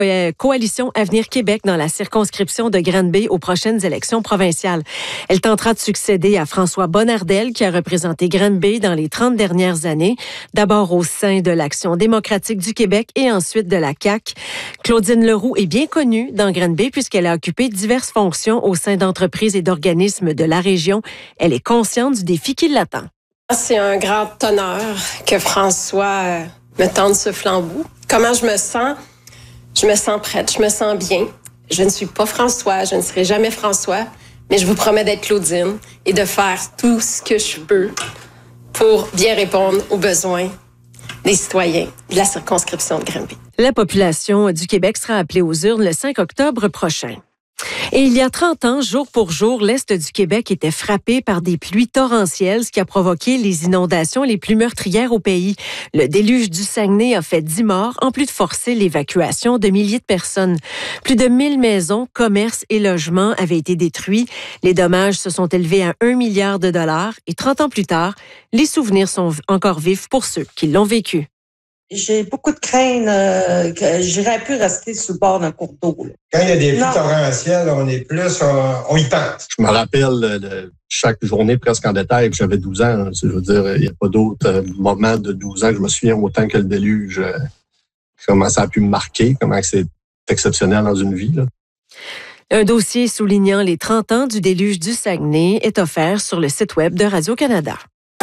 Coalition Avenir Québec dans la circonscription de Granby aux prochaines élections provinciales. Elle tentera de succéder à François Bonnardel, qui a représenté Granby dans les 30 dernières années, d'abord au sein de l'Action démocratique du Québec et ensuite de la CAQ. Claudine Leroux est bien connue dans Granby puisqu'elle a occupé diverses fonctions au sein d'entreprises et d'organismes de la région. Elle est consciente du défi qui l'attend. C'est un grand honneur que François me tende ce flambeau. Comment je me sens? Je me sens prête, je me sens bien. Je ne suis pas François, je ne serai jamais François, mais je vous promets d'être Claudine et de faire tout ce que je peux pour bien répondre aux besoins des citoyens de la circonscription de Granby. La population du Québec sera appelée aux urnes le 5 octobre prochain. Et il y a 30 ans, jour pour jour, l'Est du Québec était frappé par des pluies torrentielles, ce qui a provoqué les inondations les plus meurtrières au pays. Le déluge du Saguenay a fait 10 morts, en plus de forcer l'évacuation de milliers de personnes. Plus de 1000 maisons, commerces et logements avaient été détruits. Les dommages se sont élevés à 1 milliard de dollars et 30 ans plus tard, les souvenirs sont encore vifs pour ceux qui l'ont vécu. J'ai beaucoup de crainte que j'aurais pu rester sur le bord d'un cours d'eau. Quand il y a des pluies torrentielles, on y pense. Je me rappelle de chaque journée presque en détail, puis j'avais 12 ans. Je veux dire, il n'y a pas d'autres moments de 12 ans que je me souviens autant que le déluge. Comment ça a pu me marquer, comment c'est exceptionnel dans une vie, là. Un dossier soulignant les 30 ans du déluge du Saguenay est offert sur le site web de Radio-Canada.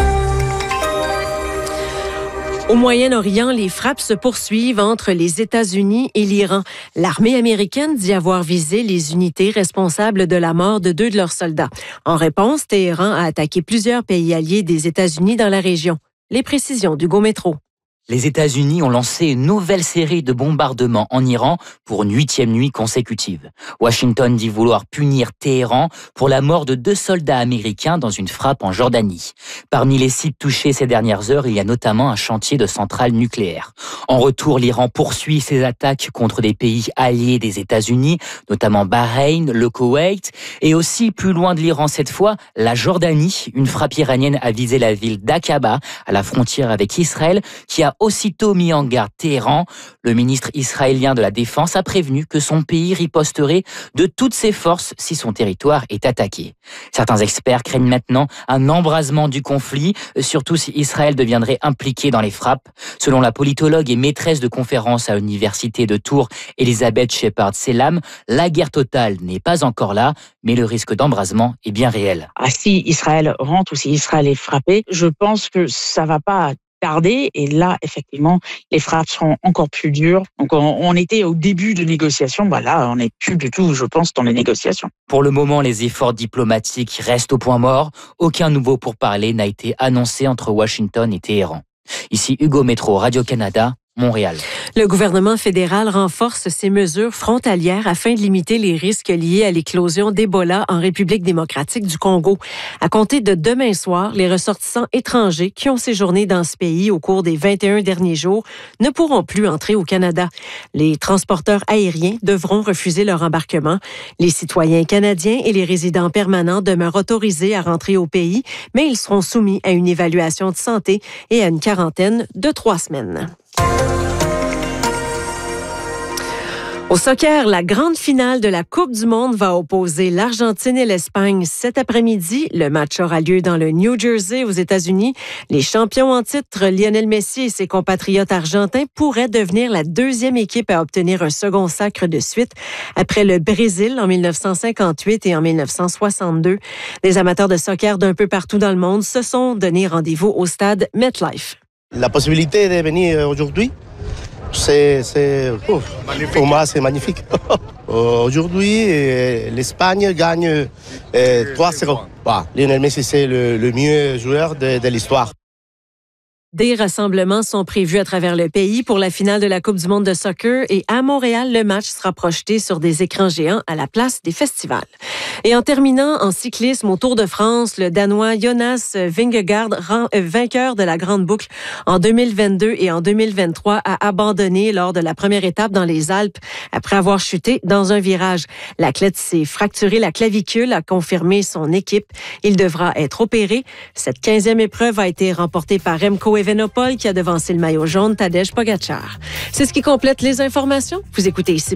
Au Moyen-Orient, les frappes se poursuivent entre les États-Unis et l'Iran. L'armée américaine dit avoir visé les unités responsables de la mort de 2 de leurs soldats. En réponse, Téhéran a attaqué plusieurs pays alliés des États-Unis dans la région. Les précisions d'Hugo Métro. Les États-Unis ont lancé une nouvelle série de bombardements en Iran pour une 8e nuit consécutive. Washington dit vouloir punir Téhéran pour la mort de 2 soldats américains dans une frappe en Jordanie. Parmi les sites touchés ces dernières heures, il y a notamment un chantier de centrale nucléaire. En retour, l'Iran poursuit ses attaques contre des pays alliés des États-Unis, notamment Bahreïn, le Koweït, et aussi plus loin de l'Iran cette fois, la Jordanie. Une frappe iranienne a visé la ville d'Aqaba, à la frontière avec Israël, qui a aussitôt mis en garde Téhéran. Le ministre israélien de la Défense a prévenu que son pays riposterait de toutes ses forces si son territoire est attaqué. Certains experts craignent maintenant un embrasement du conflit, surtout si Israël deviendrait impliqué dans les frappes. Selon la politologue et maîtresse de conférences à l'université de Tours, Elisabeth Shepard-Selam, la guerre totale n'est pas encore là, mais le risque d'embrasement est bien réel. Si Israël rentre ou si Israël est frappé, je pense que ça va pas tarder et là, effectivement, les frappes seront encore plus dures. Donc, on était au début de négociations. Là, on n'est plus du tout, je pense, dans les négociations. Pour le moment, les efforts diplomatiques restent au point mort. Aucun nouveau pourparler n'a été annoncé entre Washington et Téhéran. Ici Hugo Métro, Radio-Canada, Montréal. Le gouvernement fédéral renforce ses mesures frontalières afin de limiter les risques liés à l'éclosion d'Ebola en République démocratique du Congo. À compter de demain soir, les ressortissants étrangers qui ont séjourné dans ce pays au cours des 21 derniers jours ne pourront plus entrer au Canada. Les transporteurs aériens devront refuser leur embarquement. Les citoyens canadiens et les résidents permanents demeurent autorisés à rentrer au pays, mais ils seront soumis à une évaluation de santé et à une quarantaine de 3 semaines. Au soccer, la grande finale de la Coupe du monde va opposer l'Argentine et l'Espagne cet après-midi. Le match aura lieu dans le New Jersey aux États-Unis. Les champions en titre, Lionel Messi et ses compatriotes argentins, pourraient devenir la 2e équipe à obtenir un second sacre de suite après le Brésil en 1958 et en 1962. Des amateurs de soccer d'un peu partout dans le monde se sont donné rendez-vous au stade MetLife. La possibilité de venir aujourd'hui, pour moi, c'est magnifique. Aujourd'hui, l'Espagne gagne 3-0. Lionel Messi, c'est le meilleur joueur de l'histoire. Des rassemblements sont prévus à travers le pays pour la finale de la Coupe du monde de soccer et à Montréal, le match sera projeté sur des écrans géants à la place des festivals. Et en terminant en cyclisme au Tour de France, le Danois Jonas Vingegaard, vainqueur de la Grande Boucle en 2022 et en 2023, a abandonné lors de la première étape dans les Alpes après avoir chuté dans un virage. L'athlète s'est fracturé la clavicule, a confirmé son équipe. Il devra être opéré. Cette 15e épreuve a été remportée par Remco Evenepoel qui a devancé le maillot jaune Tadej Pogačar. C'est ce qui complète les informations. Vous écoutez ici